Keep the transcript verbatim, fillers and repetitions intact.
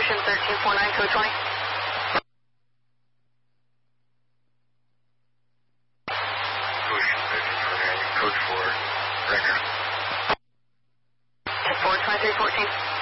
Ocean thirteen four nine, code twenty. Ocean thirteen four nine, code four, record. ten four, twenty-three fourteen.